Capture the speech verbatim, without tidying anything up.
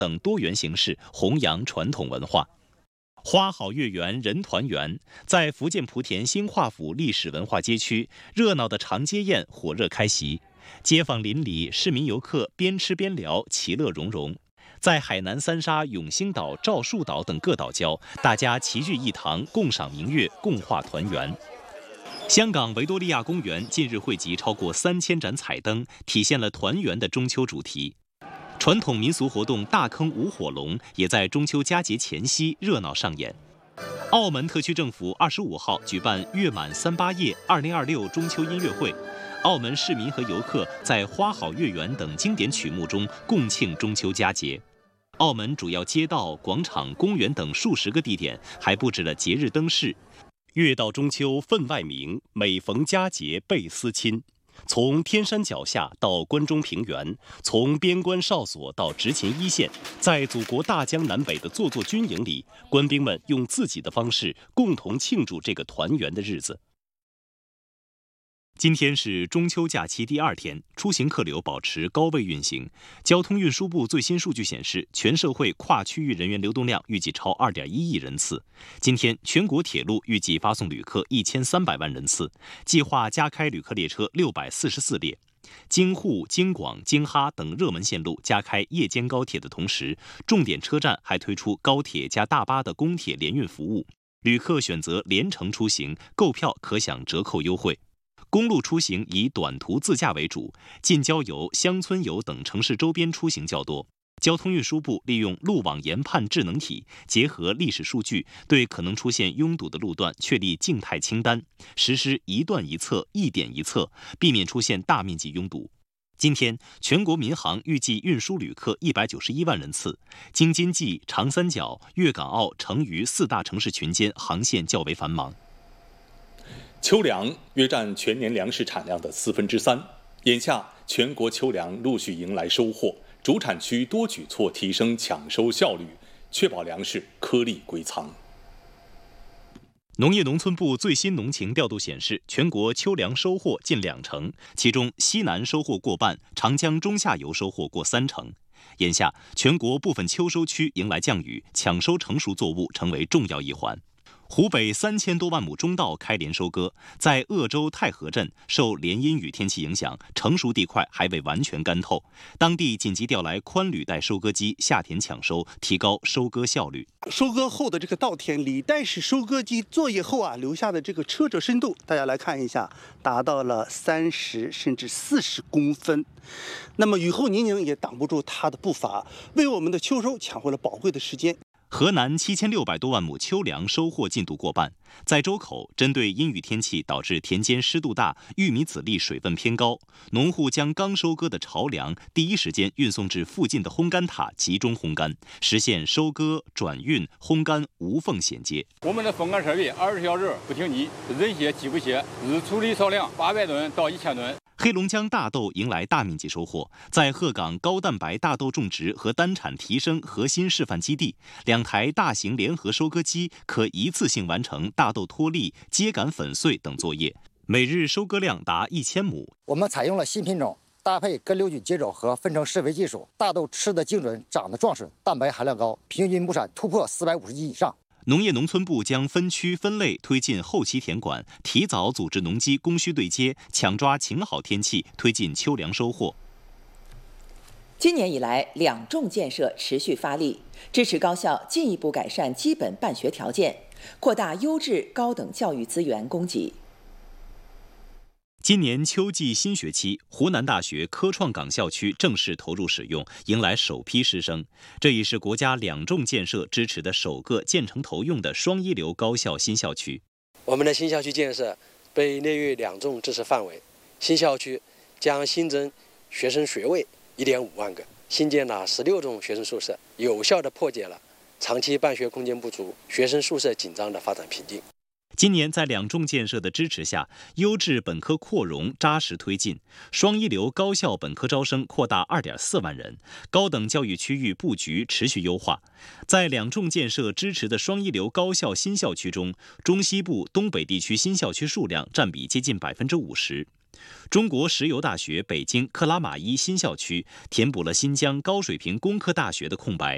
等多元形式弘扬传统文化。花好月圆人团圆，在福建莆田新化府历史文化街区，热闹的长街宴火热开席，街坊邻里、市民游客边吃边聊，其乐融融。在海南三沙、永兴岛、赵树岛等各岛礁，大家齐聚一堂，共赏明月，共话团圆。香港维多利亚公园近日汇集超过三千盏彩灯，体现了团圆的中秋主题。传统民俗活动大坑舞火龙也在中秋佳节前夕热闹上演。澳门特区政府二十五号举办月满三八夜二零二六中秋音乐会，澳门市民和游客在《花好月圆》等经典曲目中共庆中秋佳节。澳门主要街道、广场、公园等数十个地点还布置了节日灯饰。月到中秋分外明，每逢佳节倍思亲。从天山脚下到关中平原，从边关哨所到执勤一线，在祖国大江南北的座座军营里，官兵们用自己的方式共同庆祝这个团圆的日子。今天是中秋假期第二天，出行客流保持高位运行。交通运输部最新数据显示，全社会跨区域人员流动量预计超 二点一亿人次。今天，全国铁路预计发送旅客一千三百万人次，计划加开旅客列车六百四十四列。京沪、京广、京哈等热门线路加开夜间高铁的同时，重点车站还推出高铁加大巴的公铁联运服务，旅客选择联程出行，购票可享折扣优惠。公路出行以短途自驾为主，近郊游、乡村游等城市周边出行较多。交通运输部利用路网研判智能体，结合历史数据，对可能出现拥堵的路段确立静态清单，实施一段一测、一点一测，避免出现大面积拥堵。今天，全国民航预计运输旅客一百九十一万人次，京津冀、长三角、粤港澳、成渝四大城市群间航线较为繁忙。 秋粮约占全年粮食产量的四分之三，眼下全国秋粮陆续迎来收获，主产区多举措提升抢收效率，确保粮食颗粒归仓。 农业农村部最新农情调度显示，全国秋粮收获近两成，其中西南收获过半，长江中下游收获过三成。眼下，全国部分秋收区迎来降雨，抢收成熟作物成为重要一环。湖北三千多万亩中稻开镰收割，在鄂州太和镇受连阴雨天气影响，成熟地块还未完全干透，当地紧急调来宽履带收割机下田抢收，提高收割效率。 收割后的这个稻田，履带式收割机作业后啊，留下的这个车辙深度，大家来看一下，达到了三十甚至四十公分。那么雨后泥泞也挡不住它的步伐，为我们的秋收抢回了宝贵的时间。 河南七千六百多万亩秋粮收获进度过半，在周口，针对阴雨天气导致田间湿度大、玉米籽粒水分偏高，农户将刚收割的潮粮第一时间运送至附近的烘干塔集中烘干，实现收割、转运、烘干无缝衔接。 我们的风干设备二十小时不停机，人歇机不歇，日处理少量八百吨到一千吨。 黑龙江大豆迎来大面积收获，在鹤岗高蛋白大豆种植和单产提升核心示范基地，两台大型联合收割机可一次性完成大豆脱粒、秸秆粉碎等作业，每日收割量达一千亩。 我们采用了新品种，搭配根瘤菌接种和分成施肥技术，大豆吃得精准，长得壮实，蛋白含量高，平均亩产突破四百五十斤以上。 农业农村部将分区分类推进后期田管，提早组织农机供需对接，抢抓晴好天气，推进秋粮收获。 今年以来，两重建设持续发力，支持高校进一步改善基本办学条件，扩大优质高等教育资源供给。 今年秋季新学期，湖南大学科创港校区正式投入使用，迎来首批师生。这已是国家两重建设支持的首个建成投用的双一流高校新校区。 我们的新校区建设被列入两重支持范围，新校区将新增学生学位一点五万个，新建了十六种学生宿舍，有效地破解了长期办学空间不足、学生宿舍紧张的发展瓶颈。 今年在两重建设的支持下，优质本科扩容扎实推进，双一流高校本科招生扩大 二点四万人，高等教育区域布局持续优化。在两重建设支持的双一流高校新校区中，中西部、东北地区新校区数量占比接近 百分之五十。中国石油大学北京克拉玛依新校区填补了新疆高水平工科大学的空白，